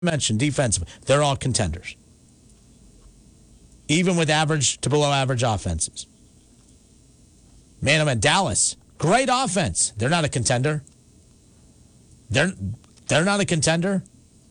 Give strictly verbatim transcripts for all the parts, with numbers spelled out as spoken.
mentioned defensively, they're all contenders. Even with average to below average offenses. Man, I'm at Dallas. Great offense. They're not a contender. They're they're not a contender.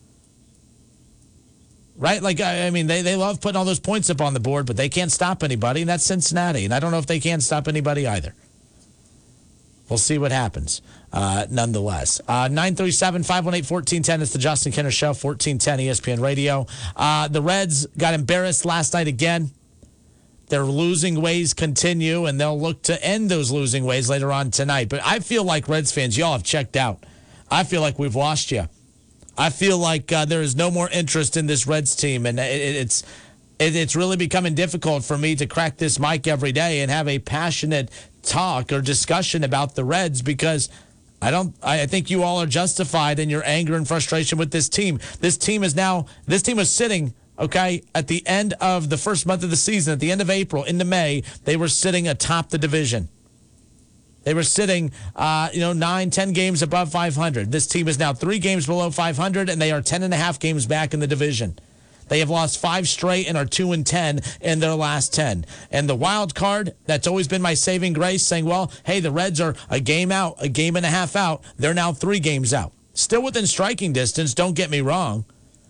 Right? Like, I, I mean, they, they love putting all those points up on the board, but they can't stop anybody, and that's Cincinnati. And I don't know if they can stop anybody either. We'll see what happens, uh, nonetheless. Uh, nine three seven, five one eight, one four one zero. It's the Justin Kinner Show, fourteen ten E S P N Radio. Uh, the Reds got embarrassed last night again. Their losing ways continue, and they'll look to end those losing ways later on tonight. But I feel like Reds fans, y'all have checked out. I feel like we've lost you. I feel like uh, there is no more interest in this Reds team, and it, it, it's it, it's really becoming difficult for me to crack this mic every day and have a passionate talk or discussion about the Reds because I don't. I think you all are justified in your anger and frustration with this team. This team is now. This team is sitting. Okay, at the end of the first month of the season, at the end of April into May, they were sitting atop the division. They were sitting, uh, you know, nine, ten games above five hundred. This team is now three games below five hundred, and they are ten and a half games back in the division. They have lost five straight and are two and ten in their last ten. And the wild card, that's always been my saving grace, saying, well, hey, the Reds are a game out, a game and a half out. They're now three games out. Still within striking distance, don't get me wrong.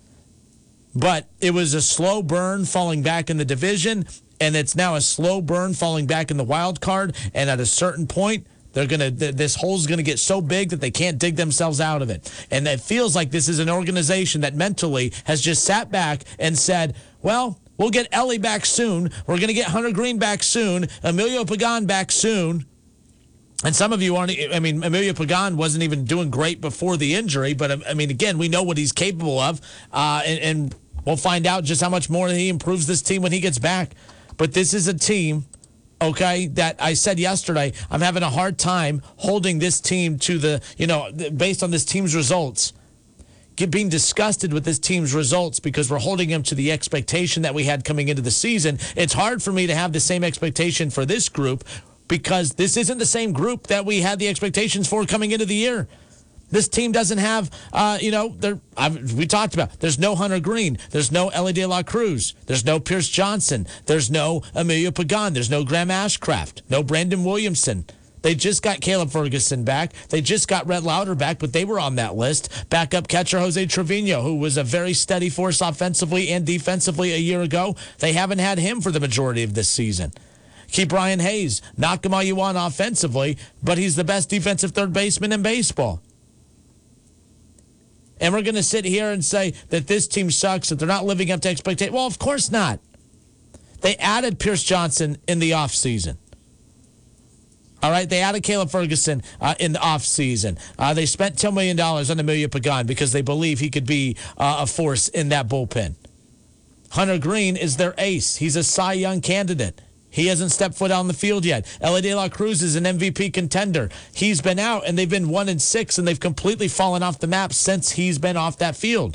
But it was a slow burn falling back in the division, and it's now a slow burn falling back in the wild card. And at a certain point, they're gonna th- this hole's gonna get so big that they can't dig themselves out of it. And it feels like this is an organization that mentally has just sat back and said, well, we'll get Ellie back soon. We're gonna get Hunter Green back soon. Emilio Pagan back soon. And some of you aren't, I mean, Emilio Pagan wasn't even doing great before the injury, but I mean, again, we know what he's capable of, uh, and, and we'll find out just how much more he improves this team when he gets back. But this is a team, okay, that I said yesterday, I'm having a hard time holding this team to the, you know, based on this team's results. Get, being disgusted with this team's results because we're holding them to the expectation that we had coming into the season. It's hard for me to have the same expectation for this group because this isn't the same group that we had the expectations for coming into the year. This team doesn't have, uh, you know, I've, we talked about, there's no Hunter Green. There's no Ellie De La Cruz. There's no Pierce Johnson. There's no Emilio Pagan. There's no Graham Ashcraft. No Brandon Williamson. They just got Caleb Ferguson back. They just got Rhett Lauder back, but they were on that list. Backup catcher Jose Trevino, who was a very steady force offensively and defensively a year ago. They haven't had him for the majority of this season. Keep Ryan Hayes. Knock him all you want offensively, but he's the best defensive third baseman in baseball. And we're going to sit here and say that this team sucks, that they're not living up to expectations. Well, of course not. They added Pierce Johnson in the offseason. All right, they added Caleb Ferguson uh, in the offseason. Uh, they spent ten million dollars on Emilio Pagan because they believe he could be uh, a force in that bullpen. Hunter Green is their ace. He's a Cy Young candidate. He hasn't stepped foot on the field yet. Ellie De La Cruz is an M V P contender. He's been out, and they've been one and six, and they've completely fallen off the map since he's been off that field.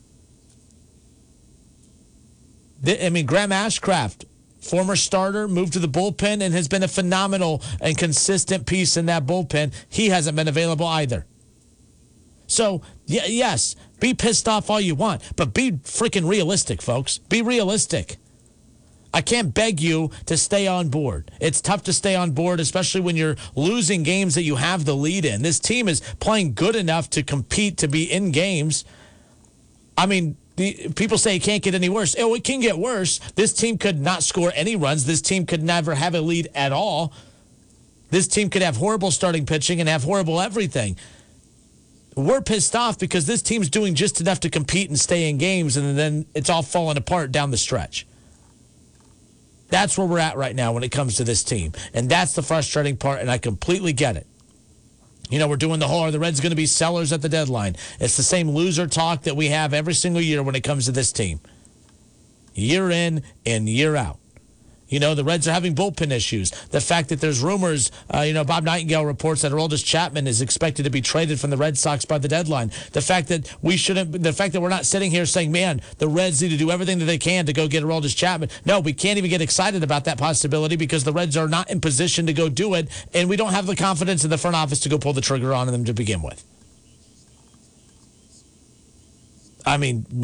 I mean, Graham Ashcraft, former starter, moved to the bullpen, and has been a phenomenal and consistent piece in that bullpen. He hasn't been available either. So, y- yes, be pissed off all you want, but be freaking realistic, folks. Be realistic. I can't beg you to stay on board. It's tough to stay on board, especially when you're losing games that you have the lead in. This team is playing good enough to compete, to be in games. I mean, the, people say it can't get any worse. Oh, it can get worse. This team could not score any runs. This team could never have a lead at all. This team could have horrible starting pitching and have horrible everything. We're pissed off because this team's doing just enough to compete and stay in games, and then it's all falling apart down the stretch. That's where we're at right now when it comes to this team. And that's the frustrating part, and I completely get it. You know, we're doing the whole, are the Reds going to be sellers at the deadline? It's the same loser talk that we have every single year when it comes to this team. Year in and year out. You know, the Reds are having bullpen issues. The fact that there's rumors, uh, you know, Bob Nightingale reports that Aroldis Chapman is expected to be traded from the Red Sox by the deadline. The fact that we shouldn't, the fact that we're not sitting here saying, man, the Reds need to do everything that they can to go get Aroldis Chapman. No, we can't even get excited about that possibility because the Reds are not in position to go do it, and we don't have the confidence in the front office to go pull the trigger on them to begin with. I mean,